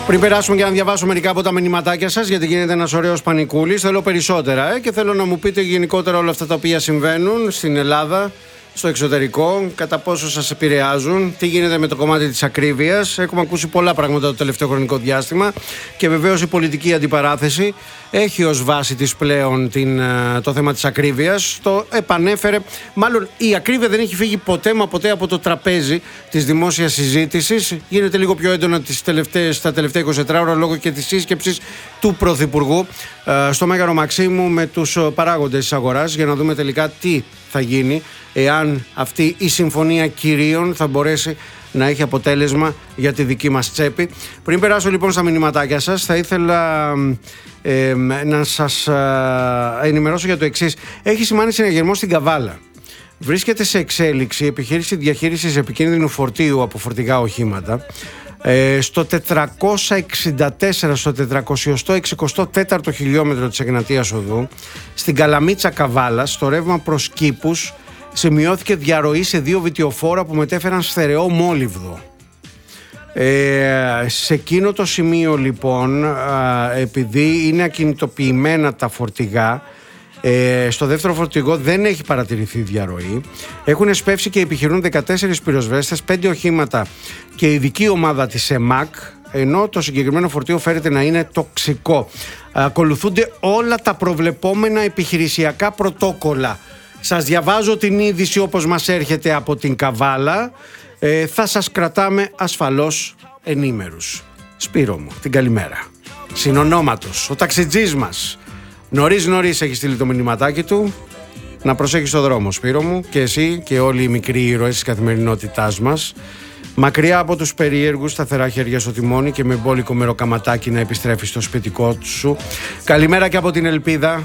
Πριν περάσουμε και να διαβάσω μερικά από τα μηνυματάκια σας, γιατί γίνεται ένας ωραίος πανικούλης, θέλω περισσότερα και θέλω να μου πείτε γενικότερα όλα αυτά τα οποία συμβαίνουν στην Ελλάδα, στο εξωτερικό, κατά πόσο σας επηρεάζουν, τι γίνεται με το κομμάτι της ακρίβειας. Έχουμε ακούσει πολλά πράγματα το τελευταίο χρονικό διάστημα και βεβαίως η πολιτική αντιπαράθεση έχει ως βάση της πλέον το θέμα της ακρίβειας. Το επανέφερε, μάλλον η ακρίβεια δεν έχει φύγει ποτέ μα ποτέ από το τραπέζι της δημόσιας συζήτησης. Γίνεται λίγο πιο έντονα στα τελευταία 24 ώρα λόγω και της σύσκεψης του Πρωθυπουργού στο Μέγαρο Μαξίμου με τους παράγοντες της αγοράς, για να δούμε τελικά τι θα γίνει, εάν αυτή η συμφωνία κυρίων θα μπορέσει να έχει αποτέλεσμα για τη δική μας τσέπη. Πριν περάσω λοιπόν στα μηνυματάκια σας, θα ήθελα να σας ενημερώσω για το εξής. Έχει σημάνει συναγερμό στην Καβάλα. Βρίσκεται σε εξέλιξη επιχείρηση διαχείρισης επικίνδυνου φορτίου από φορτηγά οχήματα. Στο 464, στο 464ο χιλιόμετρο της Εγνατίας Οδού, στην Καλαμίτσα Καβάλας, στο ρεύμα προς Κήπους, σημειώθηκε διαρροή σε δύο βιτιοφόρα που μετέφεραν στερεό μόλιβδο. Σε εκείνο το σημείο λοιπόν, επειδή είναι ακινητοποιημένα τα φορτηγά, στο δεύτερο φορτηγό δεν έχει παρατηρηθεί διαρροή. Έχουν εσπεύσει και επιχειρούν 14 πυροσβέστες, 5 οχήματα και ειδική ομάδα της ΕΜΑΚ, ενώ το συγκεκριμένο φορτίο φέρεται να είναι τοξικό. Ακολουθούνται όλα τα προβλεπόμενα επιχειρησιακά πρωτόκολλα. Σας διαβάζω την είδηση όπως μας έρχεται από την Καβάλα. Θα σας κρατάμε ασφαλώς ενήμερους. Σπύρο μου, την καλημέρα. Συνονόματος, ο ταξιτζής μας. Νωρίς έχει στείλει το μηνυματάκι του. Να προσέχεις το δρόμο, Σπύρο μου, και εσύ και όλοι οι μικροί ήρωες της καθημερινότητάς μας. Μακριά από τους περίεργους, σταθερά χέρια στο τιμόνι και με μπόλικο μεροκαματάκι να επιστρέφεις στο σπιτικό σου. Καλημέρα και από την Ελπίδα.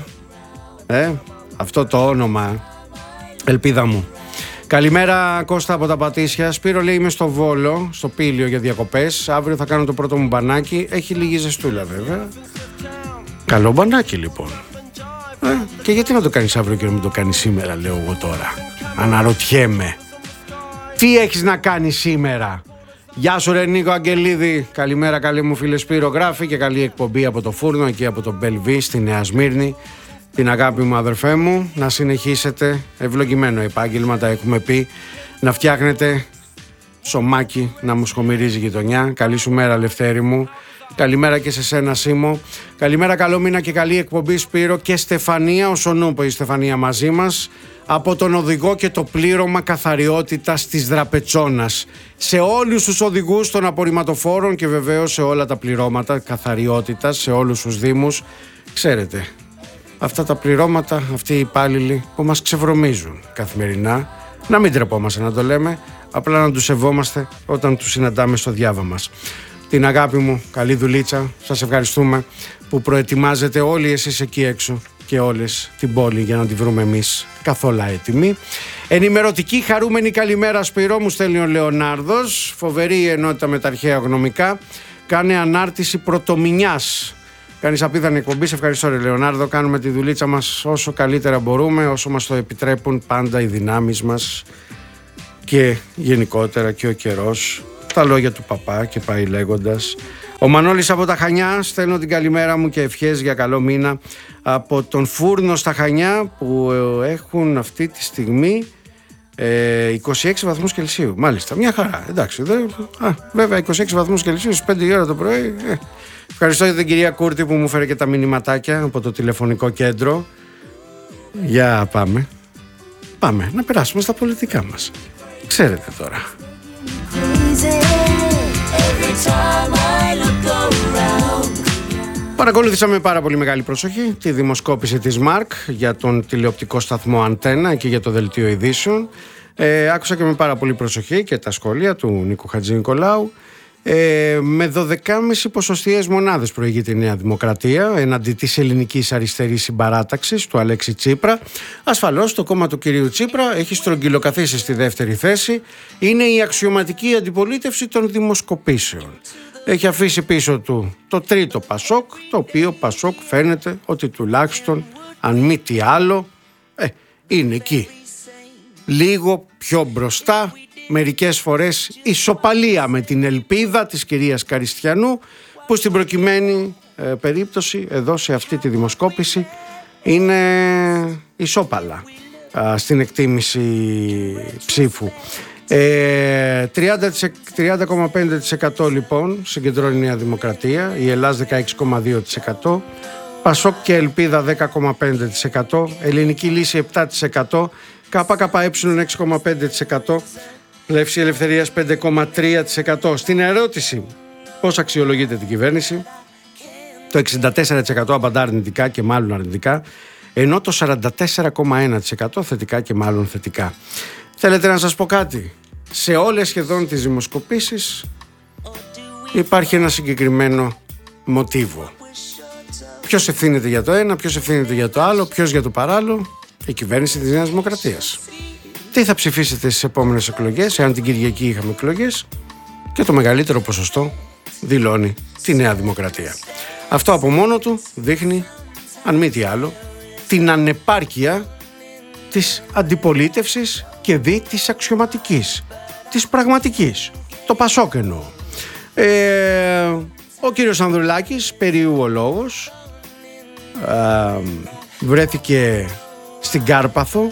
Αυτό το όνομα, Ελπίδα μου. Καλημέρα Κώστα από τα Πατήσια. Σπύρο λέει είμαι στο Βόλο, στο Πήλιο για διακοπές. Αύριο θα κάνω το πρώτο μου μπανάκι. Έχει λίγη ζεστούλα βέβαια. Καλό μπανάκι λοιπόν. Και γιατί να το κάνεις αύριο και να μην το κάνεις σήμερα, λέω εγώ τώρα. Αναρωτιέμαι. Τι έχεις να κάνεις σήμερα? Γεια σου ρε Νίκο Αγγελίδη. Καλημέρα καλή μου φίλε Σπύρο, γράφει, και καλή εκπομπή από το φούρνο εκεί από το Μπελβί στη Νέα Σμύρνη. Την αγάπη μου αδερφέ μου, να συνεχίσετε, ευλογημένο επάγγελμα, τα έχουμε πει, να φτιάχνετε σωμάκι να μου σχομυρίζει γειτονιά. Καλή σου μέρα Λευτέρη μου. Καλημέρα και σε σένα Σίμω. Καλημέρα, καλό μήνα και καλή εκπομπή Σπύρο και Στεφανία, όσον ούπο η Στεφανία μαζί μας, από τον οδηγό και το πλήρωμα καθαριότητας της Δραπετσόνας. Σε όλους τους οδηγούς των απορριμματοφόρων και βεβαίως σε όλα τα πληρώματα καθαριότητας, σε όλους τους δήμους. Ξέρετε, αυτά τα πληρώματα, αυτοί οι υπάλληλοι που μας ξεβρωμίζουν καθημερινά, να μην τρεπόμαστε να το λέμε, απλά να τους σεβόμαστε όταν τους συναντάμε στο διάβα μας. Την αγάπη μου, καλή δουλίτσα, σας ευχαριστούμε που προετοιμάζετε όλοι εσείς εκεί έξω και όλες την πόλη για να τη βρούμε εμείς καθόλου έτοιμη. Ενημερωτική χαρούμενη καλημέρα Σπυρό, μου στέλνει ο Λεωνάρδος. Φοβερή η ενότητα με τα αρχαία γνωμικά. Κάνε ανάρτηση πρωτομηνιάς. Κάνεις απίθανη εκπομπή. Σε ευχαριστώ ρε Λεωνάρδο. Κάνουμε τη δουλίτσα μας όσο καλύτερα μπορούμε, όσο μας το επιτρέπουν πάντα οι δυνάμεις μας και γενικότερα και ο καιρός. Τα λόγια του παπά και πάει λέγοντας. Ο Μανώλης από τα Χανιά, στέλνω την καλημέρα μου και ευχές για καλό μήνα από τον φούρνο στα Χανιά που έχουν αυτή τη στιγμή 26 βαθμούς Κελσίου. Μάλιστα, μια χαρά, εντάξει. Βέβαια 26 βαθμούς Κελσίου στις 5 η ώρα το πρωί. Ευχαριστώ για την κυρία Κούρτη που μου φέρε και τα μηνυματάκια από το τηλεφωνικό κέντρο. Για πάμε να περάσουμε στα πολιτικά μας. Ξέρετε τώρα. Παρακολούθησα με πάρα πολύ μεγάλη προσοχή τη δημοσκόπηση της ΜΑΡΚ για τον τηλεοπτικό σταθμό Αντένα και για το δελτίο ειδήσεων. Άκουσα και με πάρα πολύ προσοχή και τα σχόλια του Νίκου Χατζηνικολάου. Με 12,5 ποσοστιαίες μονάδες προηγείται η Νέα Δημοκρατία εναντί της ελληνικής αριστερής συμπαράταξης του Αλέξη Τσίπρα. Ασφαλώς το κόμμα του κυρίου Τσίπρα έχει στρογγυλοκαθίσει στη δεύτερη θέση. Είναι η αξιωματική αντιπολίτευση των δημοσκοπήσεων. Έχει αφήσει πίσω του το τρίτο Πασόκ, το οποίο Πασόκ φαίνεται ότι τουλάχιστον αν μη τι άλλο είναι εκεί. Λίγο πιο μπροστά, μερικές φορές ισοπαλία με την ελπίδα της κυρίας Καριστιανού, που στην προκειμένη περίπτωση εδώ σε αυτή τη δημοσκόπηση είναι ισόπαλα στην εκτίμηση ψήφου. 30,5% λοιπόν συγκεντρώνει η Νέα Δημοκρατία, η Ελλάς 16,2%, Πασόκ και Ελπίδα 10,5%, Ελληνική Λύση 7%, ΚΚΕ 6,5%, Πλεύση Ελευθερίας 5,3%. Στην ερώτηση πώς αξιολογείται την κυβέρνηση, το 64% απαντά αρνητικά και μάλλον αρνητικά, ενώ το 44,1% θετικά και μάλλον θετικά. Θέλετε να σας πω κάτι? Σε όλες σχεδόν τις δημοσκοπήσεις υπάρχει ένα συγκεκριμένο μοτίβο. Ποιος ευθύνεται για το ένα, ποιος ευθύνεται για το άλλο, ποιος για το παράλληλο? Η κυβέρνηση της Νέας Δημοκρατίας. Τι θα ψηφίσετε στις επόμενες εκλογές, εάν την Κυριακή είχαμε εκλογές? Και το μεγαλύτερο ποσοστό δηλώνει τη Νέα Δημοκρατία. Αυτό από μόνο του δείχνει, αν μη τι άλλο, την ανεπάρκεια της αντιπολίτευσης και δι της αξιωματικής, της πραγματικής. Το Πασόκ εννοώ. Ο κύριος Ανδρουλάκης, περίου ο λόγος, βρέθηκε στην Κάρπαθο,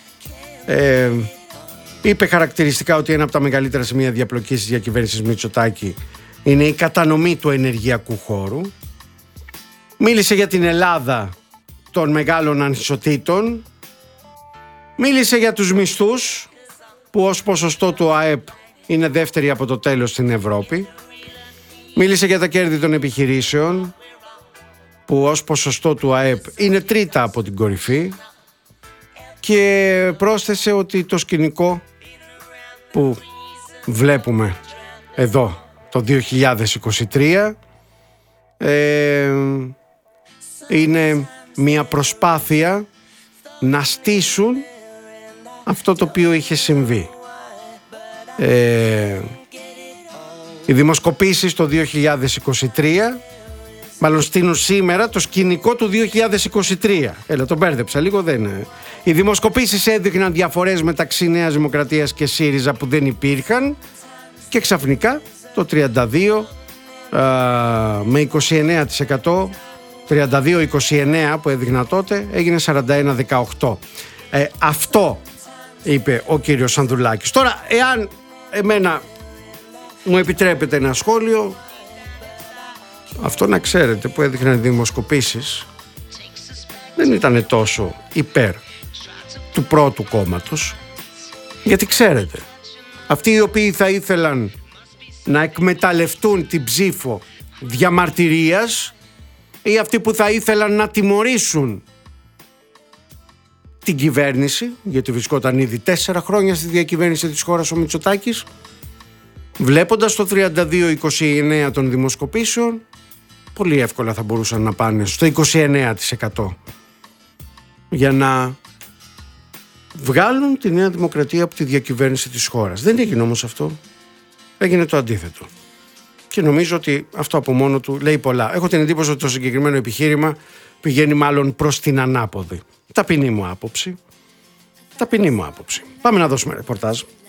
είπε χαρακτηριστικά ότι ένα από τα μεγαλύτερα σημεία διαπλοκής της διακυβέρνησης Μητσοτάκη είναι η κατανομή του ενεργειακού χώρου. Μίλησε για την Ελλάδα των μεγάλων ανισοτήτων. Μίλησε για τους μισθούς που ως ποσοστό του ΑΕΠ είναι δεύτερη από το τέλος στην Ευρώπη. Μίλησε για τα κέρδη των επιχειρήσεων που ως ποσοστό του ΑΕΠ είναι τρίτα από την κορυφή. Και πρόσθεσε ότι το σκηνικό που βλέπουμε εδώ το 2023 είναι μια προσπάθεια να στήσουν αυτό το οποίο είχε συμβεί. Οι δημοσκοπήσεις το 2023 μάλλον στείνουν σήμερα το σκηνικό του 2023. Έλα, τον μπέρδεψα λίγο, δεν είναι. Οι δημοσκοπήσεις έδειχναν διαφορές μεταξύ Νέας Δημοκρατίας και ΣΥΡΙΖΑ που δεν υπήρχαν και ξαφνικά το 32 με 29%, 32-29 που έδειχνα τότε, έγινε 41-18. Αυτό είπε ο κύριος Ανδρουλάκης. Τώρα, εάν εμένα μου επιτρέπετε ένα σχόλιο, αυτό να ξέρετε που έδειχναν οι δημοσκοπήσεις δεν ήταν τόσο υπέρ του πρώτου κόμματος, γιατί ξέρετε, αυτοί οι οποίοι θα ήθελαν να εκμεταλλευτούν την ψήφο διαμαρτυρίας ή αυτοί που θα ήθελαν να τιμωρήσουν την κυβέρνηση, γιατί βρισκόταν ήδη 4 χρόνια στη διακυβέρνηση της χώρας ο Μητσοτάκης, βλέποντας το 32-29 των δημοσκοπήσεων, πολύ εύκολα θα μπορούσαν να πάνε στο 29% για να βγάλουν τη Νέα Δημοκρατία από τη διακυβέρνηση της χώρας. Δεν έγινε όμως αυτό. Έγινε το αντίθετο. Και νομίζω ότι αυτό από μόνο του λέει πολλά. Έχω την εντύπωση ότι το συγκεκριμένο επιχείρημα πηγαίνει μάλλον προς την ανάποδη. Ταπεινή μου άποψη. Πάμε να δώσουμε ρεπορτάζ.